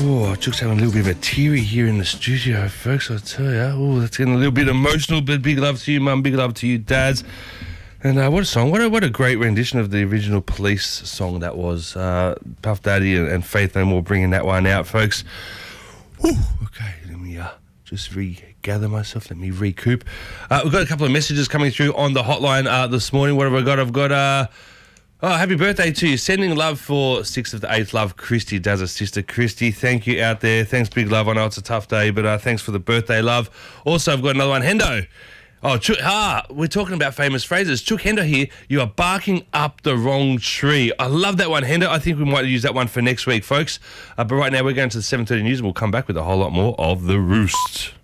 Oh, Chuck's having a little bit of a teary here in the studio, folks, I tell you. Oh, that's getting a little bit emotional, but big love to you, Mum, big love to you, Dads. And what a song. What a great rendition of the original Police song that was. Puff Daddy and Faith No More bringing that one out, folks. Whew, okay, let me just regather myself. Let me recoup. We've got a couple of messages coming through on the hotline this morning. What have I got? I've got... happy birthday to you. Sending love for 6th of the 8th. Love, Christy, does her sister Christy. Thank you out there. Thanks, big love. I know it's a tough day, but thanks for the birthday love. Also, I've got another one. Hendo. Oh, we're talking about famous phrases. Chook Hendo here. You are barking up the wrong tree. I love that one, Hendo. I think we might use that one for next week, folks. But right now, we're going to the 7:30 news, and we'll come back with a whole lot more of The Roost.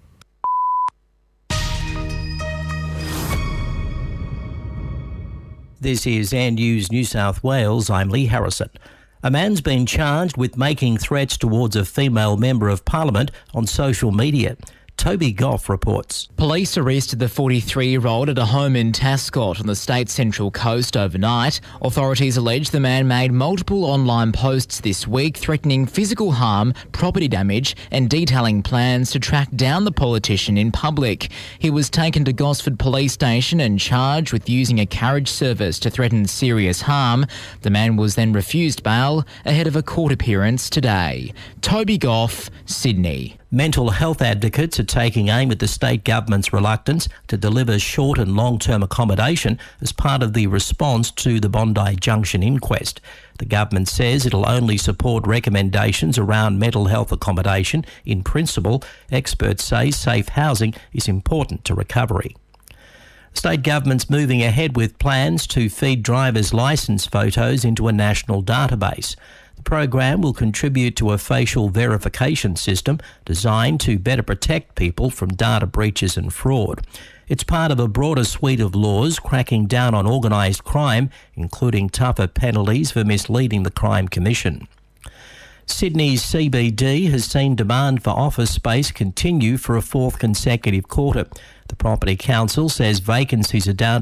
This is News New South Wales. I'm Lee Harrison. A man's been charged with making threats towards a female member of Parliament on social media. Toby Goff reports. Police arrested the 43-year-old at a home in Tascott on the state's central coast overnight. Authorities allege the man made multiple online posts this week threatening physical harm, property damage and detailing plans to track down the politician in public. He was taken to Gosford Police Station and charged with using a carriage service to threaten serious harm. The man was then refused bail ahead of a court appearance today. Toby Goff, Sydney. Mental health advocates are taking aim at the state government's reluctance to deliver short and long-term accommodation as part of the response to the Bondi Junction inquest. The government says it'll only support recommendations around mental health accommodation. In principle, experts say safe housing is important to recovery. The state government's moving ahead with plans to feed drivers' licence photos into a national database. The program will contribute to a facial verification system designed to better protect people from data breaches and fraud. It's part of a broader suite of laws cracking down on organised crime, including tougher penalties for misleading the Crime Commission. Sydney's CBD has seen demand for office space continue for a fourth consecutive quarter. The Property Council says vacancies are down to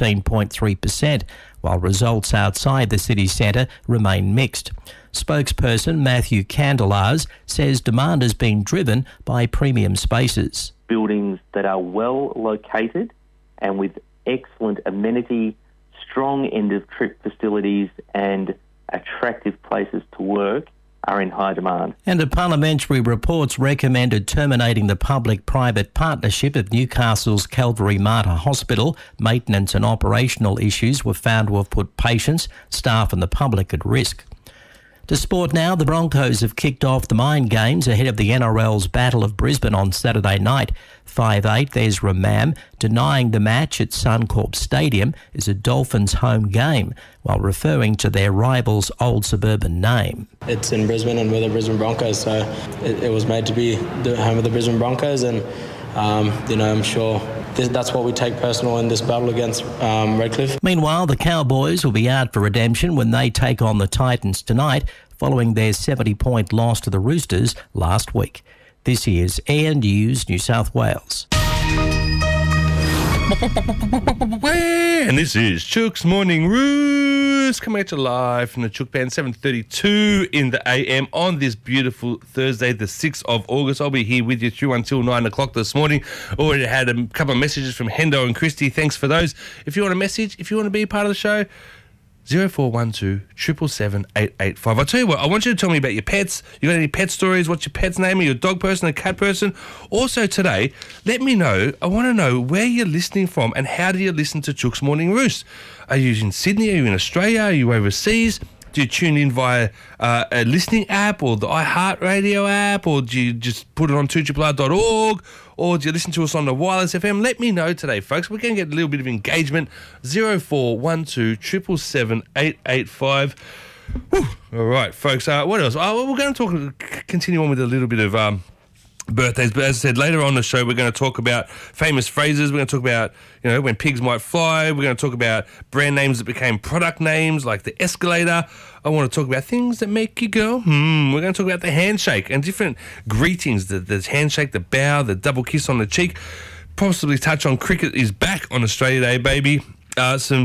13.3%, while results outside the city centre remain mixed. Spokesperson Matthew Candelars says demand has been driven by premium spaces. Buildings that are well located and with excellent amenity, strong end-of-trip facilities and attractive places to work are in high demand. And a parliamentary report's recommended terminating the public-private partnership of Newcastle's Calvary Mater Hospital. Maintenance and operational issues were found to have put patients, staff and the public at risk. To sport now, the Broncos have kicked off the Mind Games ahead of the NRL's Battle of Brisbane on Saturday night. 5'8", Ezra Mam denying the match at Suncorp Stadium is a Dolphins home game, while referring to their rival's old suburban name. It's in Brisbane and we're the Brisbane Broncos, so it was made to be the home of the Brisbane Broncos, and I'm sure that's what we take personal in this battle against Redcliffe. Meanwhile, the Cowboys will be out for redemption when they take on the Titans tonight, following their 70-point loss to the Roosters last week. This is Air News New South Wales. And this is Chook's Morning Roost, coming at you live from the Chook Band, 7:32 in the AM on this beautiful Thursday, the 6th of August. I'll be here with you through until 9 o'clock this morning. Already had a couple of messages from Hendo and Christy. Thanks for those. If you want a message, if you want to be a part of the show, 0412 777 885. I'll tell you what, I want you to tell me about your pets. You got any pet stories? What's your pet's name? Are you a dog person, a cat person? Also today, let me know, I want to know where you're listening from and how do you listen to Chook's Morning Roost? Are you in Sydney? Are you in Australia? Are you overseas? Do you tune in via a listening app or the iHeartRadio app, or do you just put it on 2RRR.org, or do you listen to us on the Wireless FM? Let me know today, folks. We're going to get a little bit of engagement. 0412 777 885. All right, folks. What else? We're going to continue on with a little bit of birthdays, but as I said, later on the show we're going to talk about famous phrases. We're going to talk about, when pigs might fly. We're going to talk about brand names that became product names, like the escalator. I want to talk about things that make you go, We're going to talk about the handshake and different greetings, the handshake, the bow, the double kiss on the cheek. Possibly touch on cricket is back on Australia Day, baby.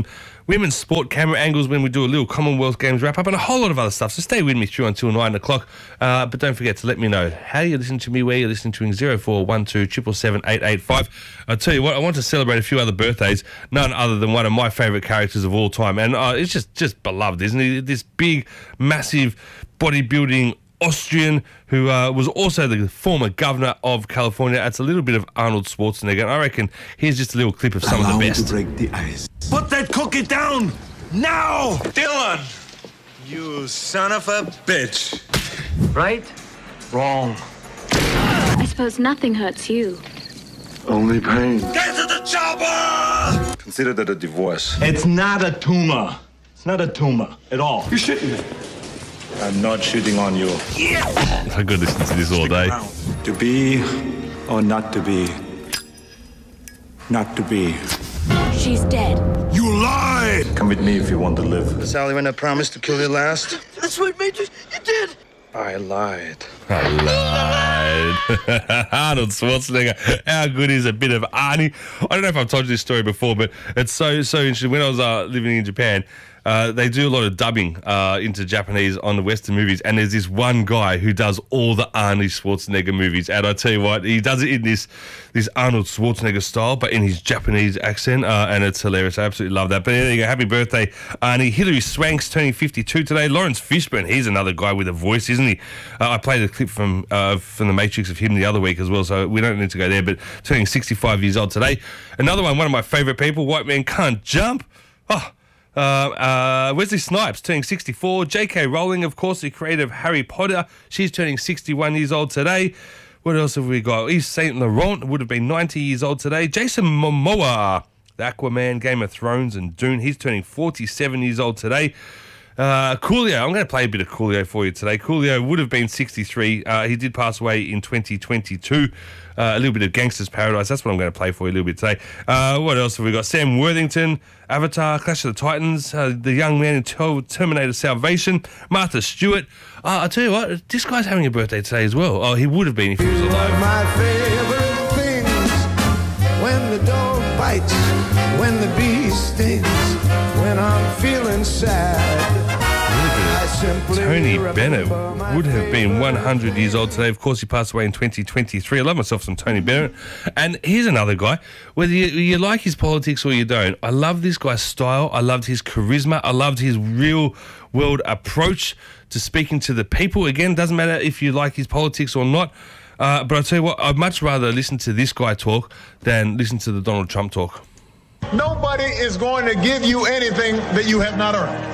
women's sport camera angles when we do a little Commonwealth Games wrap-up, and a whole lot of other stuff. So stay with me through until 9 o'clock. But don't forget to let me know how you listen to me, where you're listening to, 0412 777 885. I'll tell you what, I want to celebrate a few other birthdays, none other than one of my favourite characters of all time. And it's just beloved, isn't he? This big, massive, bodybuilding Austrian who was also the former governor of California. It's a little bit of Arnold Schwarzenegger. And I reckon here's just a little clip of some of the best. To break the ice. Put that cookie down now! Dylan! You son of a bitch. Right? Wrong. I suppose nothing hurts you. Only pain. Get to the chopper! Consider that a divorce. It's not a tumor. It's not a tumor at all. You're shooting me. I'm not shooting on you. I could listen to this all day. To be or not to be? Not to be. She's dead. You lied! Come with me if you want to live. Sally, when I promised to kill you last, That's what made you did. I lied. I lied. Arnold Schwarzenegger. How good is a bit of Arnie? I don't know if I've told you this story before, but it's so interesting. When I was living in Japan, they do a lot of dubbing into Japanese on the Western movies, and there's this one guy who does all the Arnie Schwarzenegger movies, and I tell you what, he does it in this Arnold Schwarzenegger style, but in his Japanese accent, and it's hilarious. I absolutely love that. But there you go. Happy birthday, Arnie. Hilary Swank's turning 52 today. Lawrence Fishburne, he's another guy with a voice, isn't he? I played a clip from The Matrix of him the other week as well, so we don't need to go there, but turning 65 years old today. Another one of my favourite people, White Man Can't Jump. Wesley Snipes turning 64. J.K. Rowling, of course, the creator of Harry Potter. She's turning 61 years old today. What else have we got? Yves Saint Laurent would have been 90 years old today. Jason Momoa, the Aquaman, Game of Thrones, and Dune. He's turning 47 years old today. Coolio, I'm going to play a bit of Coolio for you today. Coolio would have been 63. He did pass away in 2022. A little bit of Gangster's Paradise. That's what I'm going to play for you a little bit today. What else have we got? Sam Worthington, Avatar, Clash of the Titans, the young man in Terminator Salvation, Martha Stewart. I'll tell you what, this guy's having a birthday today as well. Oh, he would have been if he was alive. My favorite things, when the dog bites, when the bee stings, when I'm feeling sad. Tony Bennett would have been 100 years old today. Of course, he passed away in 2023. I love myself some Tony Bennett. And here's another guy. Whether you like his politics or you don't, I love this guy's style. I loved his charisma. I loved his real-world approach to speaking to the people. Again, doesn't matter if you like his politics or not. But I'll tell you what, I'd much rather listen to this guy talk than listen to the Donald Trump talk. Nobody is going to give you anything that you have not earned.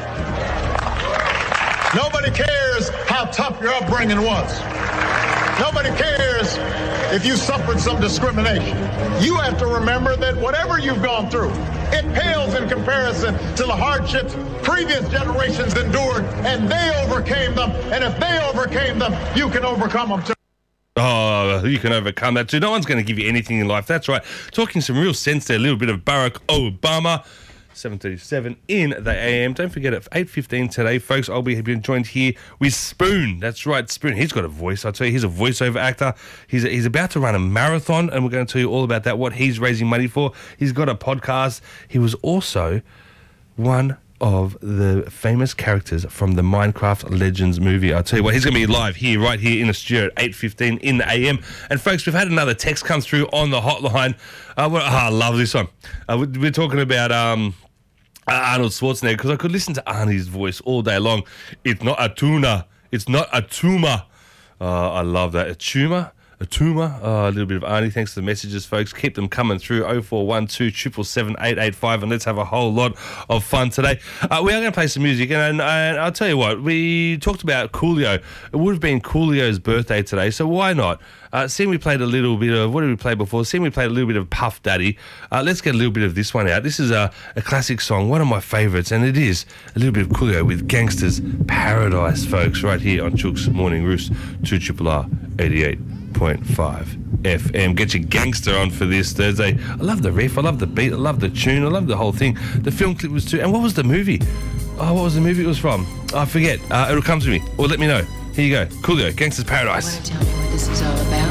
Nobody cares how tough your upbringing was. Nobody cares if you suffered some discrimination. You have to remember that whatever you've gone through, it pales in comparison to the hardships previous generations endured, and they overcame them. And if they overcame them, you can overcome them too. Oh, you can overcome that too. No one's going to give you anything in life. That's right. Talking some real sense there. A little bit of Barack Obama. 7:37 in the AM. Don't forget at 8:15 today, folks, I'll be joined here with Spoon. That's right, Spoon. He's got a voice. I'll tell you, he's a voiceover actor. He's about to run a marathon, and we're going to tell you all about that, what he's raising money for. He's got a podcast. He was also one of the famous characters from the Minecraft Legends movie. I'll tell you what, he's going to be live here, right here in the studio at 8:15 in the AM. And folks, we've had another text come through on the hotline. I love this one. We're talking about Arnold Schwarzenegger, because I could listen to Arnie's voice all day long. It's not a tuna. It's not a tumor. I love that. A tumor? A tumor? A little bit of Arnie. Thanks for the messages, folks. Keep them coming through. 0412 777 885, and let's have a whole lot of fun today. We are going to play some music, and I'll tell you what, we talked about Coolio. It would have been Coolio's birthday today, so why not? Seeing we played a little bit of, what did we play before? Seeing we played a little bit of Puff Daddy. Let's get a little bit of this one out. This is a classic song, one of my favourites, and it is a little bit of Coolio with Gangster's Paradise, folks, right here on Chook's Morning Roost, 2RRR 88.5 FM. Get your gangster on for this Thursday. I love the riff, I love the beat, I love the tune, I love the whole thing. The film clip was too. And what was the movie? Oh, what was the movie it was from? I forget. It'll come to me, or let me know. Here you go. Coolio, Gangster's Paradise. Want to tell me what this is all about?